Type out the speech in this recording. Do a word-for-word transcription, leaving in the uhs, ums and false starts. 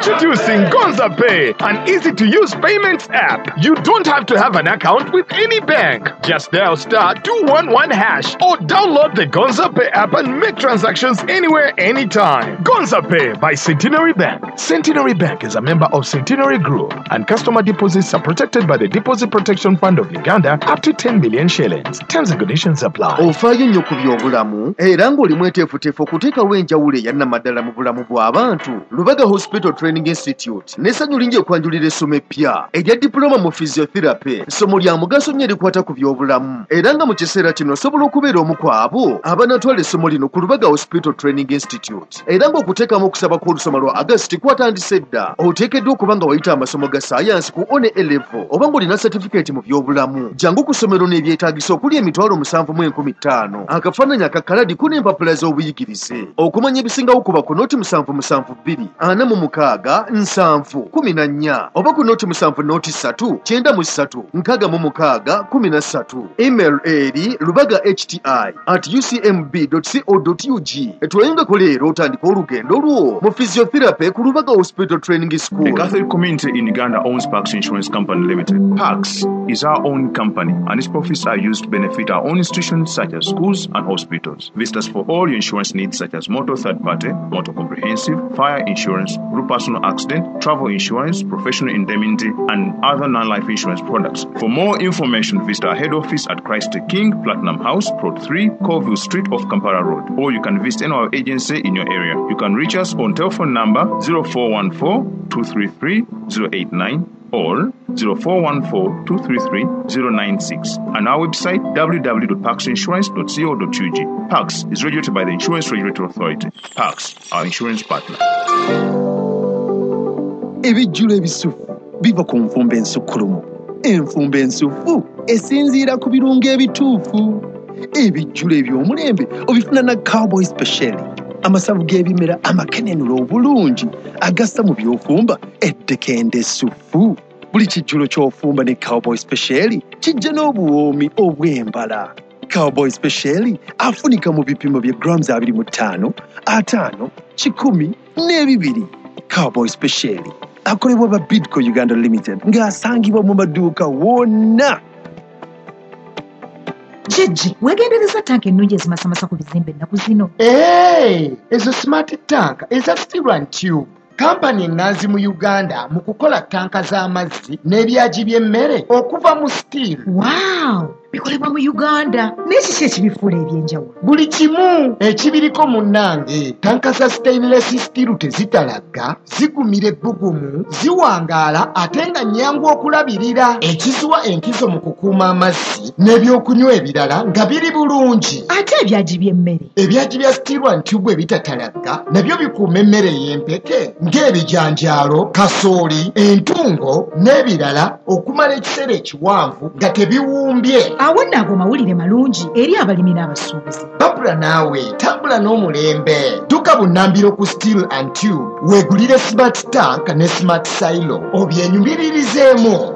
Introducing Gonza Pay, an easy-to-use payments app. You don't have to have an account with any bank. Just dial star two one one hash or download the Gonza Pay app and make transactions anywhere, anytime. Gonza Pay by Centenary Bank. Centenary Bank is a member of Centenary Group, and customer deposits are protected by the Deposit Protection Fund of Uganda up to ten million shillings. Terms and conditions apply. Ofaayo nnyo ku by'obulamu era ng'oli mweteefuteefu okuteekawo enjawulo eyannamaddala mu bulamu bw'abantu. Lubaga Hospital Training Institute n'essanyu lingi okwanjulira essomo eppya erya diploma mu physiotherapy. Essomo lya mugaso nnyo erikwata ku by'obulamu era nga mu kiseera kino osobola okubeera omu ku abo abanatwala essomo lino ku Lubaga Hospital Training Institute. Era ng'okuteekamu okusaba kw'olusoma lwa August kwatandise dda. Oteekeddwa okuba nga wayita amasomo ga saayansi ku O N E level oba ng'olina certificate mu by'obulamu. Jangu ku ssomero n'ebyetaagisa okuli emitwalo musanvu mu enkumi ttaano. Akafaananyi akakaladi ku n'empapula z'obuyigirize. Okumanya ebisingawo kuba ku nooti musanvu musanvu bbiri ana mu mukaaga nsanvu kumi na nnya oba ku nooti musanvu nooti ssatu kyenda mu ssatu nkaaga mu mukaaga kumi na ssatu. Email eri lubaga h t i at u c m b dot co dot u g. Etwayingako leero otandika olugendo lwo mu physiotherapy ku Lubaga Hospital Training School. The Catholic community in Uganda owns Pax Insurance Company Limited. Pax is our own company, and its profits are used to benefit our own institutions such as schools and hospitals. Visit us for all your insurance needs such as motor third party, motor comprehensive, fire insurance, group personal accident, travel insurance, professional indemnity, and other non-life insurance products. For more information, visit our head office at Christ the King, Platinum House, Plot three, Colville Street off Kampala Road, or you can visit any of our agency in your area. You can reach us on telephone number zero four one four, two three three, zero eight nine or zero four one four, two three three, zero nine six, and our website w w w dot pax insurance dot co dot u g. Pax is regulated by the Insurance Regulatory Authority. Pax, our insurance partner. Ebijjulo ebisufu biva ku nfumba ensukkulumu. Enfumba ensufu esinziira ku birungo ebituufu. Ebijjulo eby'omulembe obifuna na Cowboy Special. Amasavu g'ebimera amakenenula obulungi agassa mu by'ofumba ettekende essufu. Buli kijjulo ky'ofumba ne Cowboy Special kijja n'obuwoomi obw'embala. Cowboy Special afunika mu bipimo bya grams abiri mu ttaano, ataano, kikumi n'ebibiri. Cowboy Special akolebwa ba Bidco Uganda Limited ng'asangibwa mu maduuka wonna. Jiji, wegendereza tank ennungi ezimasamasa ku bizimbe ennaku zino. Hey, ezo smart tank eza Steel and Tube. Kampani enganzi mu Uganda mu kukola tanka z'amazzi n'ebyaji by'emmere okuva mu steel. Wow! Bikolebwa mu Uganda. N'ekiki ekibifuula ebyenjawulo? Buli kimu ekibiriko munnange. Tanka za stainless steel tezitalagga, zigumira ebbugumu, ziwangaala ate nga nnyangu okulabirira. Ekizuwa enkizo mu kukuuma amazzi n'ebyokunywa ebirala nga biri bulungi. Ate ebyaji by'emmere? Ebyaji bya Steel and Tube ebitatalagga nabyo bikuuma emmere y'empeke ng'ebijanjaalo, kasooli, entungo n'ebirala okumala ekiseera ekiwanvu nga tebiwumbye. Awo nno ago mawulire malungi eri abalimi n'abasuubuzi. Babula naawe tambula n'omulembe. Tuka bunnambiro ku Steel and Tube weegulire smart tank ne smart silo obyenyumiririzeemu.